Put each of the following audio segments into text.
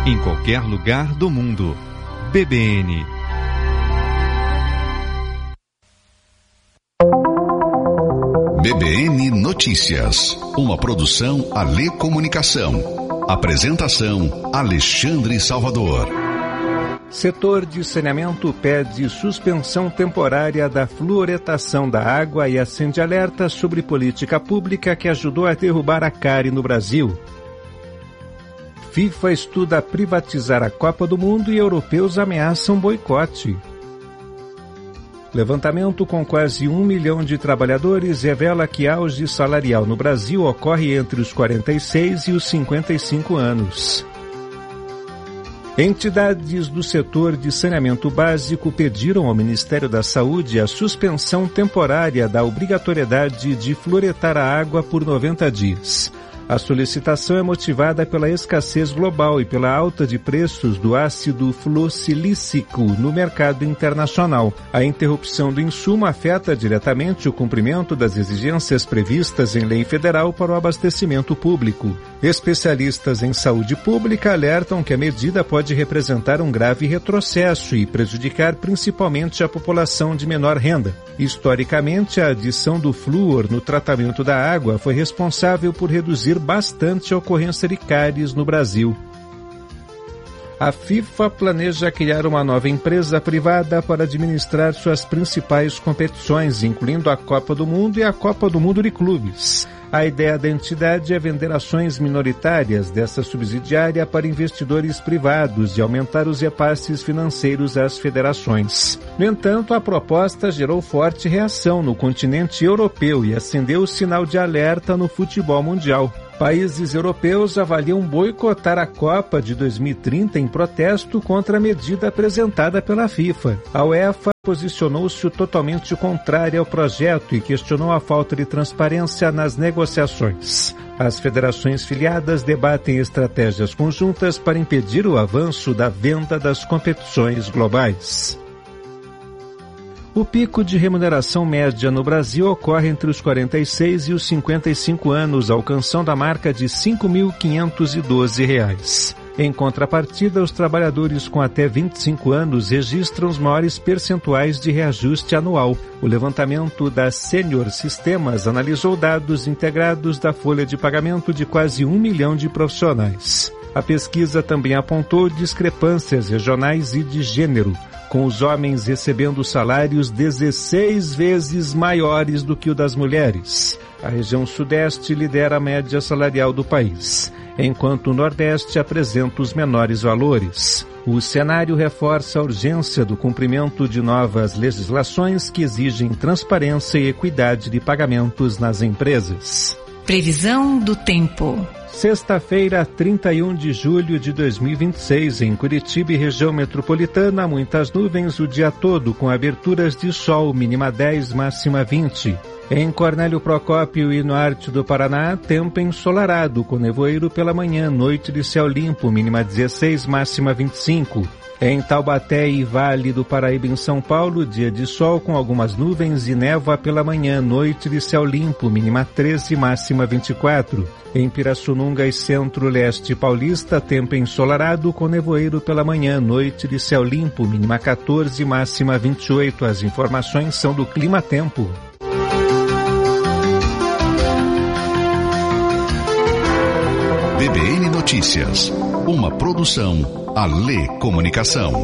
em qualquer lugar do mundo. BBN. BBN Notícias, uma produção Alê Comunicação. Apresentação Alexandre Salvador. Setor de saneamento pede suspensão temporária da fluoretação da água e acende alerta sobre política pública que ajudou a derrubar a cárie no Brasil. FIFA estuda privatizar a Copa do Mundo e europeus ameaçam boicote. Levantamento com quase 1 milhão de trabalhadores revela que auge salarial no Brasil ocorre entre os 46 e os 55 anos. Entidades do setor de saneamento básico pediram ao Ministério da Saúde a suspensão temporária da obrigatoriedade de fluoretar a água por 90 dias. A solicitação é motivada pela escassez global e pela alta de preços do ácido fluorsilícico no mercado internacional. A interrupção do insumo afeta diretamente o cumprimento das exigências previstas em lei federal para o abastecimento público. Especialistas em saúde pública alertam que a medida pode representar um grave retrocesso e prejudicar principalmente a população de menor renda. Historicamente, a adição do flúor no tratamento da água foi responsável por reduzir bastante a ocorrência de cáries no Brasil. A FIFA planeja criar uma nova empresa privada para administrar suas principais competições, incluindo a Copa do Mundo e a Copa do Mundo de Clubes. A ideia da entidade é vender ações minoritárias dessa subsidiária para investidores privados e aumentar os repasses financeiros às federações. No entanto, a proposta gerou forte reação no continente europeu e acendeu o sinal de alerta no futebol mundial. Países europeus avaliam boicotar a Copa de 2030 em protesto contra a medida apresentada pela FIFA. A UEFA posicionou-se totalmente contrária ao projeto e questionou a falta de transparência nas negociações. As federações filiadas debatem estratégias conjuntas para impedir o avanço da venda das competições globais. O pico de remuneração média no Brasil ocorre entre os 46 e os 55 anos, alcançando a marca de R$ 5.512. Em contrapartida, os trabalhadores com até 25 anos registram os maiores percentuais de reajuste anual. O levantamento da Senior Sistemas analisou dados integrados da folha de pagamento de quase 1 milhão de profissionais. A pesquisa também apontou discrepâncias regionais e de gênero, com os homens recebendo salários 16 vezes maiores do que o das mulheres. A região Sudeste lidera a média salarial do país, enquanto o Nordeste apresenta os menores valores. O cenário reforça a urgência do cumprimento de novas legislações que exigem transparência e equidade de pagamentos nas empresas. Previsão do tempo. Sexta-feira, 31 de julho de 2026, em Curitiba e região metropolitana, muitas nuvens o dia todo, com aberturas de sol, mínima 10, máxima 20. Em Cornélio Procópio e no norte do Paraná, tempo ensolarado, com nevoeiro pela manhã, noite de céu limpo, mínima 16, máxima 25. Em Taubaté e Vale do Paraíba, em São Paulo, dia de sol com algumas nuvens e névoa pela manhã, noite de céu limpo, mínima 13, máxima 24. Em Pirassununga e Centro-Leste Paulista, tempo ensolarado com nevoeiro pela manhã, noite de céu limpo, mínima 14, máxima 28. As informações são do Clima Tempo. BBN Notícias, uma produção Alê Comunicação.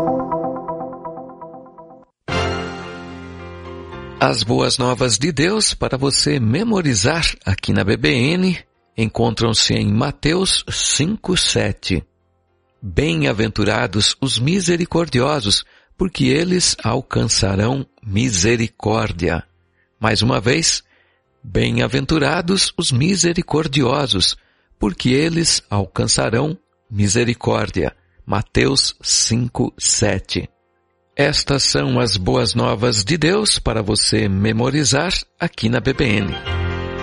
As boas novas de Deus para você memorizar aqui na BBN encontram-se em Mateus 5:7. Bem-aventurados os misericordiosos, porque eles alcançarão misericórdia. Mais uma vez, bem-aventurados os misericordiosos, porque eles alcançarão misericórdia. Mateus 5:7. Estas são as boas novas de Deus para você memorizar aqui na BBN.